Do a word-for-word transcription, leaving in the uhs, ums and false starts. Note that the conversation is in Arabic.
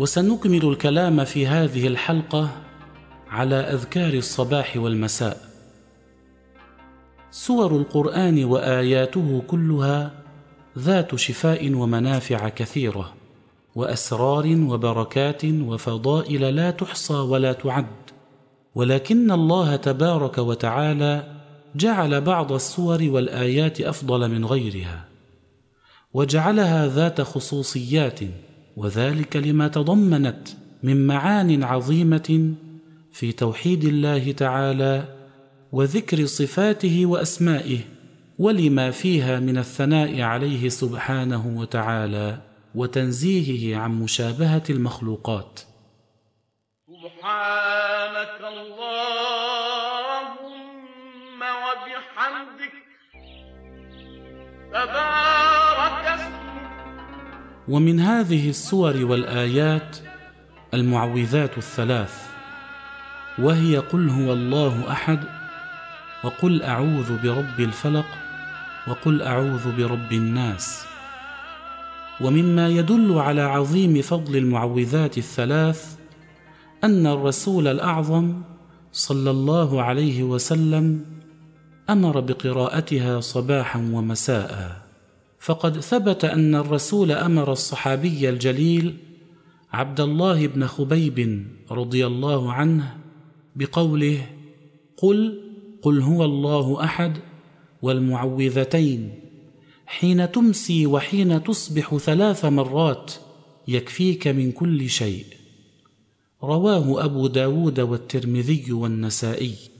وسنكمل الكلام في هذه الحلقة على أذكار الصباح والمساء. سور القرآن وآياته كلها ذات شفاء ومنافع كثيرة، وأسرار وبركات وفضائل لا تحصى ولا تعد، ولكن الله تبارك وتعالى جعل بعض السور والآيات أفضل من غيرها، وجعلها ذات خصوصيات، وذلك لما تضمنت من معان عظيمة في توحيد الله تعالى وذكر صفاته وأسمائه، ولما فيها من الثناء عليه سبحانه وتعالى وتنزيهه عن مشابهة المخلوقات. سبحانك اللهم وبحمدك تبارك اسمك. ومن هذه السور والآيات المعوذات الثلاث، وهي قل هو الله أحد، وقل أعوذ برب الفلق، وقل أعوذ برب الناس. ومما يدل على عظيم فضل المعوذات الثلاث أن الرسول الأعظم صلى الله عليه وسلم أمر بقراءتها صباحا ومساء، فقد ثبت أن الرسول أمر الصحابي الجليل عبد الله بن خبيب رضي الله عنه بقوله: قل قل هو الله أحد والمعوذتين حين تمسي وحين تصبح ثلاث مرات يكفيك من كل شيء. رواه أبو داود والترمذي والنسائي.